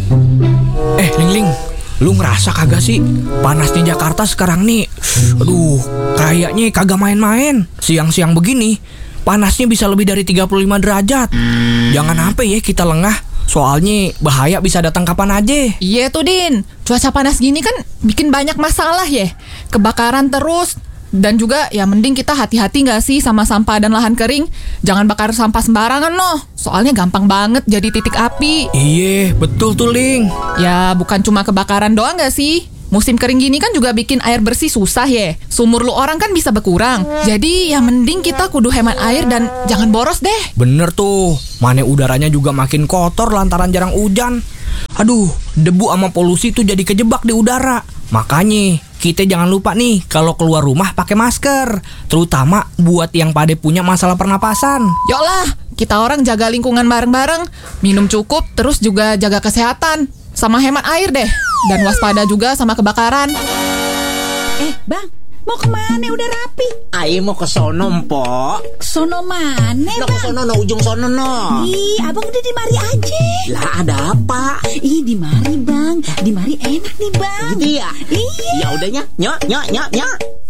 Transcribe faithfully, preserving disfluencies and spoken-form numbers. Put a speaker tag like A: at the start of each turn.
A: Eh, Ling Ling, lu ngerasa kagak sih panasnya Jakarta sekarang nih? Aduh, kayaknya kagak main-main. Siang-siang begini, panasnya bisa lebih dari tiga puluh lima derajat. Jangan sampai ya kita lengah. Soalnya bahaya bisa datang kapan aja.
B: Iya tuh Din, cuaca panas gini kan bikin banyak masalah ya. Kebakaran terus. Dan juga ya mending kita hati-hati gak sih sama sampah dan lahan kering. Jangan bakar sampah sembarangan loh. Soalnya gampang banget jadi titik api.
A: Iya, betul tuh Ling.
B: Ya bukan cuma kebakaran doang gak sih? Musim kering gini kan juga bikin air bersih susah ya. Sumur lu orang kan bisa berkurang. Jadi ya mending kita kudu hemat air dan jangan boros deh.
A: Bener tuh, mana udaranya juga makin kotor lantaran jarang hujan. Aduh, debu sama polusi tuh jadi kejebak di udara. Makanya kita jangan lupa nih kalau keluar rumah pakai masker, terutama buat yang pada punya masalah pernapasan.
B: Yoklah, kita orang jaga lingkungan bareng-bareng, minum cukup, terus juga jaga kesehatan, sama hemat air deh, dan waspada juga sama kebakaran.
C: Eh bang, mau kemana udah rapi?
D: Ayo mau ke sono Mpok.
C: Sono mana
D: No
C: bang?
D: ke sono no ujung sono no.
C: Ih abang udah di mari aja.
D: Lah ada apa?
C: Ih di mari bang, di mari enak nih bang.
D: Gitu ya?
C: Iya.
D: Ya udahnya, nyok nyok nyok nyok.